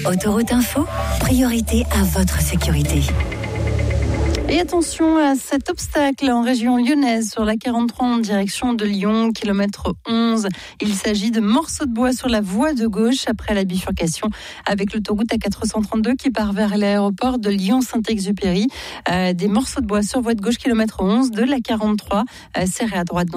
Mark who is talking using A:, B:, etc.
A: Autoroute Info, priorité à votre sécurité.
B: Et attention à cet obstacle en région lyonnaise sur la 43 en direction de Lyon, kilomètre 11. Il s'agit de morceaux de bois sur la voie de gauche après la bifurcation avec l'autoroute A432 qui part vers l'aéroport de Lyon-Saint-Exupéry. Des morceaux de bois sur voie de gauche, kilomètre 11 de la 43, serré à droite.